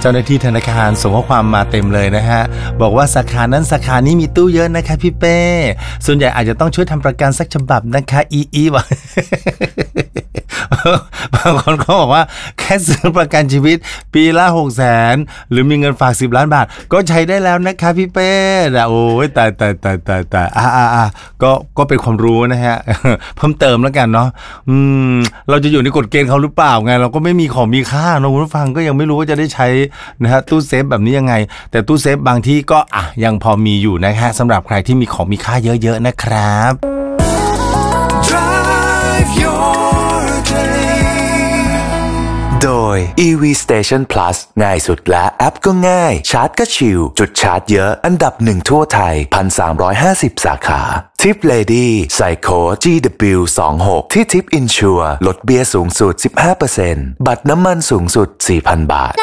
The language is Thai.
เจ้าหน้าที่ธนาคารส่งข้อความมาเต็มเลยนะฮะบอกว่าสาขานั้นสาขานี้มีตู้เยอะนะคะพี่เป้ส่วนใหญ่อาจจะต้องช่วยทำประกันสักฉบับนะคะบอก บางคนก็บอกว่าแค่ซื้อประกันชีวิตปีละ600,000หรือมีเงินฝาก10 ล้านบาทก็ใช้ได้แล้วนะคะพี่เป้โอ้ยตายก็เป็นความรู้นะฮะ เพิ่มเติมแล้วกันเนาะเราจะอยู่ในกฎเกณฑ์เขาหรือเปล่าไงเราก็ไม่มีของมีค่านะคุณผู้ฟังก็ยังไม่รู้ว่าจะได้ใช้นะฮะตู้เซฟแบบนี้ยังไงแต่ตู้เซฟบางที่ก็ยังพอมีอยู่นะฮะสำหรับใครที่มีของมีค่าเยอะๆนะครับโดย EV Station Plus ง่ายสุดและแอปก็ง่ายชาร์จก็ชิลจุดชาร์จเยอะอันดับ1ทั่วไทย 1,350 สาขาทิป Lady ใส่โค้ด GW26 ที่ทิป Insure ลดเบี้ยสูงสุด 15% บัตรน้ำมันสูงสุด 4,000 บาท